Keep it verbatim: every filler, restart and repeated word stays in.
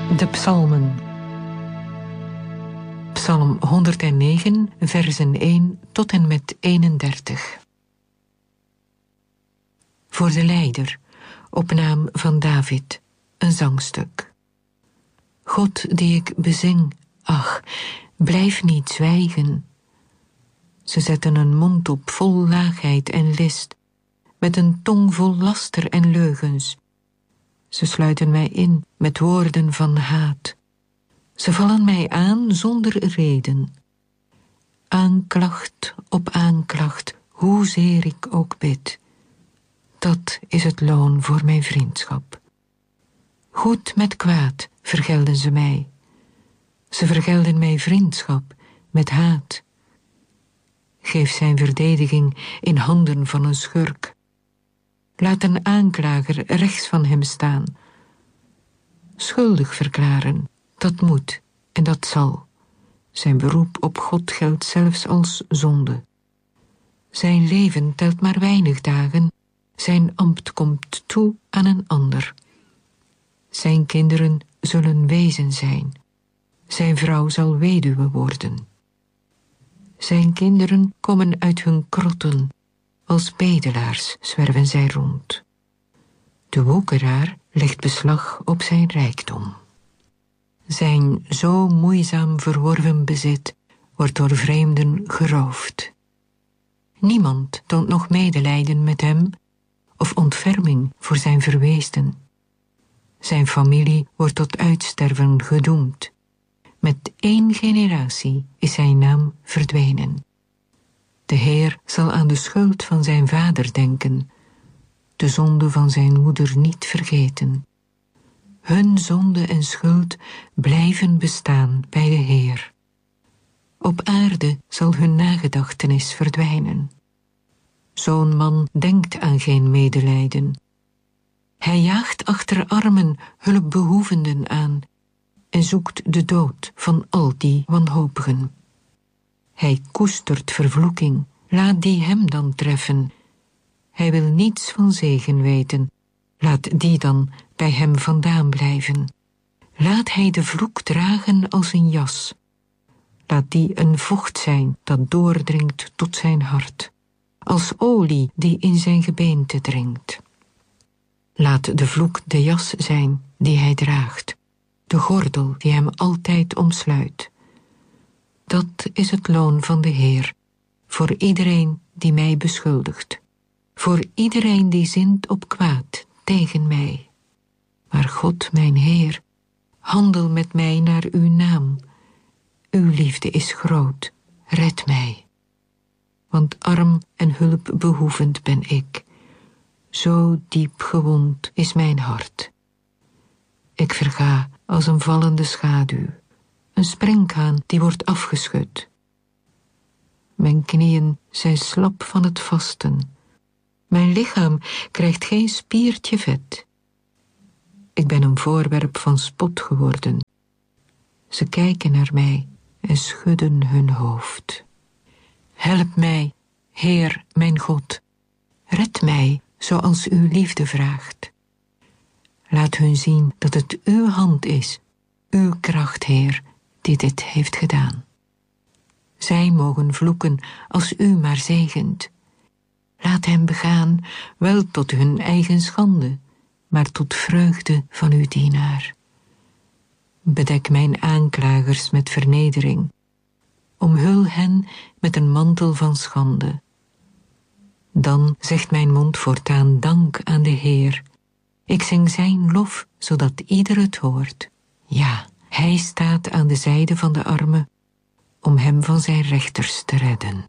De psalmen. Psalm honderdnegen, versen één tot en met eenendertig. Voor de leider, op naam van David, een zangstuk. God die ik bezing, ach, blijf niet zwijgen. Ze zetten een mond op vol laagheid en list, met een tong vol laster en leugens. Ze sluiten mij in met woorden van haat. Ze vallen mij aan zonder reden. Aanklacht op aanklacht, hoezeer ik ook bid. Dat is het loon voor mijn vriendschap. Goed met kwaad vergelden ze mij. Ze vergelden mij vriendschap met haat. Geef zijn verdediging in handen van een schurk. Laat een aanklager rechts van hem staan. Schuldig verklaren, dat moet en dat zal. Zijn beroep op God geldt zelfs als zonde. Zijn leven telt maar weinig dagen, zijn ambt komt toe aan een ander. Zijn kinderen zullen wezen zijn, zijn vrouw zal weduwe worden. Zijn kinderen komen uit hun krotten, als bedelaars zwerven zij rond. De woekeraar legt beslag op zijn rijkdom. Zijn zo moeizaam verworven bezit wordt door vreemden geroofd. Niemand toont nog medelijden met hem of ontferming voor zijn verweesden. Zijn familie wordt tot uitsterven gedoemd. Met één generatie is zijn naam verdwenen. De Heer zal aan de schuld van zijn vader denken, de zonde van zijn moeder niet vergeten. Hun zonde en schuld blijven bestaan bij de Heer. Op aarde zal hun nagedachtenis verdwijnen. Zo'n man denkt aan geen medelijden. Hij jaagt achter armen hulpbehoevenden aan en zoekt de dood van al die wanhopigen. Hij koestert vervloeking, laat die hem dan treffen. Hij wil niets van zegen weten, laat die dan bij hem vandaan blijven. Laat hij de vloek dragen als een jas. Laat die een vocht zijn dat doordringt tot zijn hart, als olie die in zijn gebeente dringt. Laat de vloek de jas zijn die hij draagt, de gordel die hem altijd omsluit. Dat is het loon van de Heer, voor iedereen die mij beschuldigt, voor iedereen die zint op kwaad tegen mij. Maar God, mijn Heer, handel met mij naar uw naam. Uw liefde is groot, red mij. Want arm en hulpbehoevend ben ik, zo diep gewond is mijn hart. Ik verga als een vallende schaduw, een sprinkhaan die wordt afgeschud. Mijn knieën zijn slap van het vasten. Mijn lichaam krijgt geen spiertje vet. Ik ben een voorwerp van spot geworden. Ze kijken naar mij en schudden hun hoofd. Help mij, Heer, mijn God. Red mij zoals uw liefde vraagt. Laat hun zien dat het uw hand is, uw kracht, Heer, die dit heeft gedaan. Zij mogen vloeken als u maar zegent. Laat hen begaan, wel tot hun eigen schande, maar tot vreugde van uw dienaar. Bedek mijn aanklagers met vernedering, omhul hen met een mantel van schande. Dan zegt mijn mond voortaan dank aan de Heer. Ik zing zijn lof, zodat ieder het hoort. Ja, hij staat aan de zijde van de armen, om hem van zijn rechters te redden.